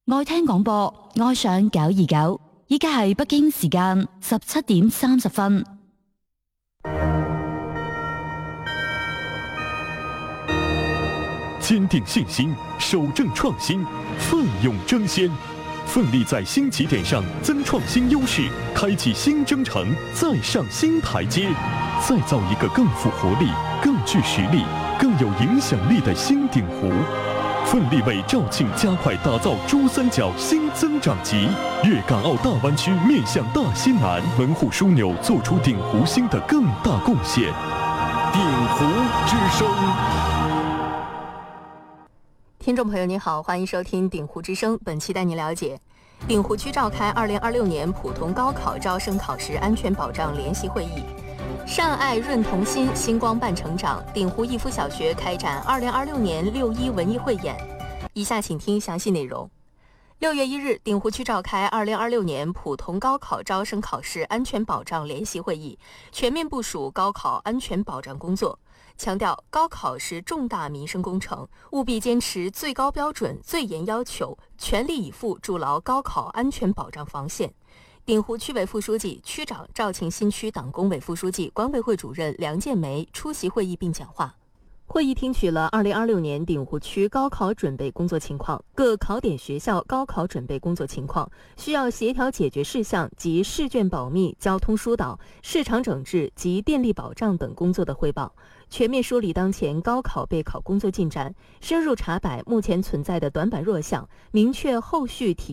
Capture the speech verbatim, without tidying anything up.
愛聽廣播，愛上九二九。依家係北京時間十七點三十分。 堅定信心，守正創新，奮勇爭先，奮力在新起點上增創新優勢，開啟新征程，再上新台階，再造一個更富活力、更具實力、更有影響力的新鼎湖。奮力為肇慶加快打造珠三角新增長極，粵港澳大灣區面向大西南，門戶樞紐做出鼎湖新的更大貢獻。鼎湖之聲。 聽眾朋友您好，歡迎收聽鼎湖之聲，本期帶您了解鼎湖區召開二零二六年普通高考招生考試安全保障聯席會議，善愛潤同心，星光伴成長。鼎湖逸夫小學開展二零二六年六一文藝匯演，以下請聽詳細內容。六月一日，鼎湖區召開二零二六年普通高考招生考試安全保障聯席會議，全面部署高考安全保障工作。強調高考是重大民生工程，務必堅持最高標準、最嚴要求，全力以赴築牢高考安全保障防線。鼎湖區委副書記、區長、肇慶新區黨工委副書記、管委會主任梁建梅出席會議並講話。會議聽取了二零二六年鼎湖區高考準備工作情況、各考點學校高考準備工作情況、需要協調解決事項及試卷保密、交通疏導、市場整治及電力保障等工作的匯報，全面梳理當前高考備考工作進展，深入查擺目前存在的短板弱項，明確後續體